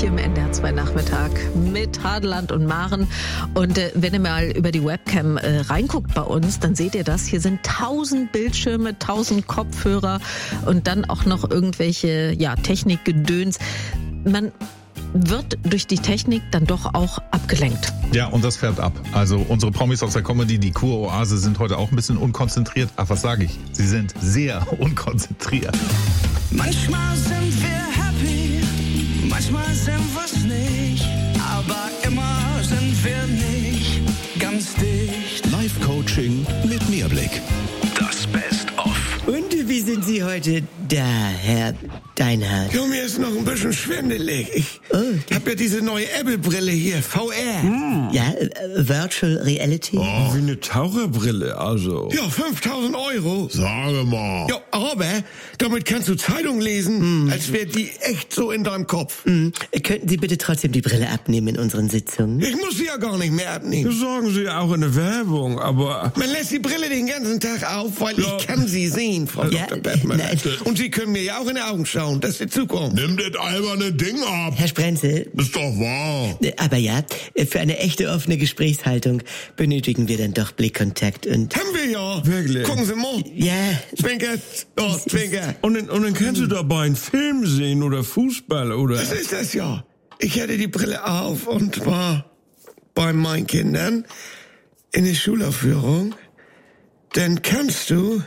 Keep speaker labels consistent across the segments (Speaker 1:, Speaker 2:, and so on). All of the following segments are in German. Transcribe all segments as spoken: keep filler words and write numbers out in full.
Speaker 1: hier im N D R zwei Nachmittag mit Hadeland und Maren. Und äh, wenn ihr mal über die Webcam äh, reinguckt bei uns, dann seht ihr das. Hier sind tausend Bildschirme, tausend Kopfhörer und dann auch noch irgendwelche ja, Technikgedöns. Man wird durch die Technik dann doch auch abgelenkt.
Speaker 2: Ja, und das färbt ab. Also unsere Promis aus der Comedy, die Kuroase, sind heute auch ein bisschen unkonzentriert. Ach, was sage ich? Sie sind sehr unkonzentriert.
Speaker 3: Manchmal sind wir happy, manchmal sind wir's nicht, aber immer sind wir nicht ganz dicht.
Speaker 4: Live-Coaching mit Mehrblick.
Speaker 3: Das Best-of.
Speaker 5: Und wie sind Sie heute da, Herr Deinhardt?
Speaker 6: Jo, mir ist noch ein bisschen schwindelig. Ich
Speaker 5: Oh.
Speaker 6: hab ja diese neue Apple-Brille hier, V R.
Speaker 5: Hm. Ja, äh, Virtual Reality?
Speaker 6: Oh.
Speaker 7: Wie eine Taucherbrille, also.
Speaker 6: Ja, fünftausend Euro.
Speaker 7: Sage mal.
Speaker 6: Ja, aber damit kannst du Zeitung lesen, mm. als wäre die echt so in deinem Kopf.
Speaker 5: Mm. Könnten Sie bitte trotzdem die Brille abnehmen in unseren Sitzungen?
Speaker 6: Ich muss sie ja gar nicht mehr abnehmen.
Speaker 7: Das sagen Sie auch in der Werbung, aber...
Speaker 6: Man lässt die Brille den ganzen Tag auf, weil
Speaker 7: Ja.
Speaker 6: ich kann sie sehen, Frau
Speaker 5: Ja,
Speaker 6: Doktor Bettmann.
Speaker 5: nein.
Speaker 6: Und Sie können mir ja auch in die Augen schauen, das ist die Zukunft.
Speaker 7: Nimm das alberne Ding ab.
Speaker 5: Herr Sprenzel,
Speaker 7: Ist doch wahr.
Speaker 5: äh, aber ja, äh, für eine echte offene Gesprächshaltung benötigen wir dann doch Blickkontakt und...
Speaker 6: Haben wir ja.
Speaker 7: Wirklich?
Speaker 6: Gucken Sie mal.
Speaker 5: Ja,
Speaker 6: Zwinker, oh, Zwinker.
Speaker 7: Und dann, und dann kannst du dabei einen Film sehen oder Fußball oder...
Speaker 6: Das ist das ja. Ich hatte die Brille auf und war bei meinen Kindern in der Schulaufführung. Dann kannst du,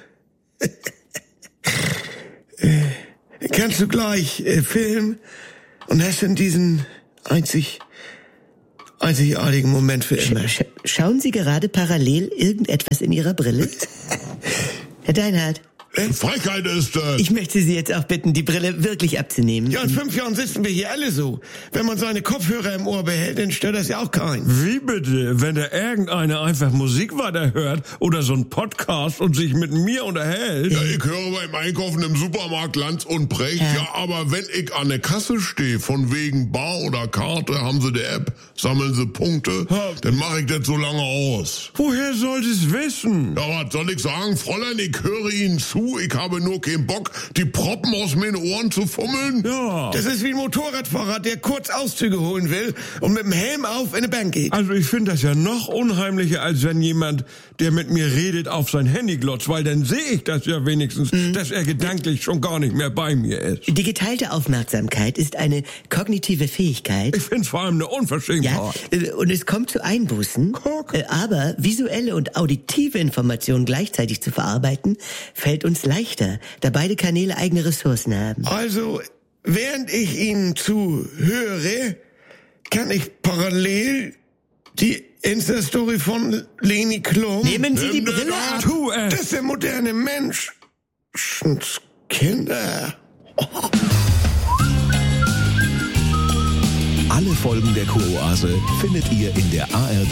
Speaker 6: äh, kannst du gleich äh, filmen und hast dann diesen einzig, einzigartigen Moment für immer.
Speaker 5: sch schauen Sie gerade parallel irgendetwas in Ihrer Brille? Herr Deinhardt,
Speaker 7: Frechheit ist das.
Speaker 5: ich möchte Sie jetzt auch bitten, die Brille wirklich abzunehmen.
Speaker 6: Ja, in fünf Jahren sitzen wir hier alle so. Wenn man seine Kopfhörer im Ohr behält, dann stört das ja auch keinen.
Speaker 7: Wie bitte? Wenn da irgendeiner einfach Musik weiterhört oder so ein Podcast und sich mit mir unterhält?
Speaker 8: Ja, ich höre beim Einkaufen im Supermarkt Lanz und Brecht.
Speaker 5: Ja.
Speaker 8: Ja, aber wenn ich an der Kasse stehe, von wegen Bar oder Karte, haben sie die App, sammeln sie Punkte,
Speaker 7: Ja.
Speaker 8: dann mache ich das so lange aus.
Speaker 7: Woher soll es wissen?
Speaker 8: Ja, was soll ich sagen, Fräulein, ich höre Ihnen zu, ich habe nur keinen Bock, die Proppen aus meinen Ohren zu fummeln.
Speaker 7: Ja.
Speaker 6: Das ist wie ein Motorradfahrer, der kurz Auszüge holen will und mit dem Helm auf in eine Bank geht.
Speaker 7: Also ich finde das ja noch unheimlicher, als wenn jemand, der mit mir redet, auf sein Handy glotzt, weil dann sehe ich das ja wenigstens, dass er gedanklich schon gar nicht mehr bei mir ist.
Speaker 5: Die geteilte Aufmerksamkeit ist eine kognitive Fähigkeit.
Speaker 7: Ich finde es vor allem eine Unverschämtheit.
Speaker 5: Ja, äh, und es kommt zu Einbußen.
Speaker 7: Guck.
Speaker 5: Äh, Aber visuelle und auditive Informationen gleichzeitig zu verarbeiten, fällt uns leichter, da beide Kanäle eigene Ressourcen haben.
Speaker 6: Also, während ich Ihnen zuhöre, kann ich parallel die Insta-Story von Leni Klum...
Speaker 5: Nehmen Sie die
Speaker 8: Nimm
Speaker 5: Brille
Speaker 8: das
Speaker 5: ab.
Speaker 7: Tu
Speaker 6: Das
Speaker 7: es.
Speaker 6: ist der moderne Mensch. Kinder.
Speaker 4: Alle Folgen der Kuroase findet ihr in der A R D